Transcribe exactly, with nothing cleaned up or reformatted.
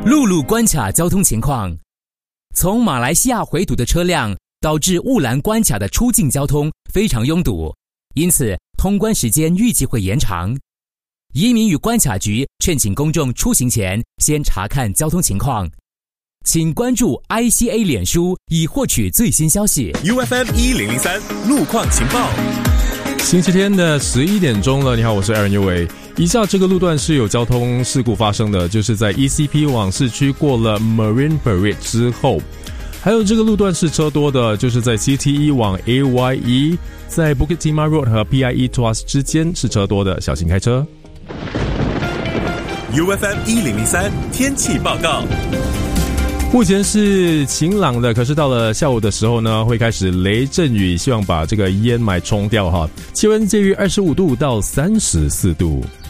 陆路关卡交通情况。从马来西亚回堵的车辆导致雾兰关卡的出境交通非常拥堵，因此通关时间预计会延长。移民与关卡局劝请公众出行前先查看交通情况。请关注 I C A 脸书以获取最新消息。 U F M 一零零三路况情报。 星期天的十一点钟了，你好，我是 Aaron 尤伟。以下这个路段是有交通事故发生的，就是在 E C P 往市区过了 Marine Parade 之后。还有这个路段是车多的，就是在 C T E 往 A Y E， 在 Bukit Timah Road 和 P I E Tuas 之间是车多的，小心开车。 U F M 一零零三天气报告。 目前是晴朗的，可是到了下午的时候呢，会开始雷阵雨，希望把这个烟霾冲掉哈。气温介于二十五度到三十四度。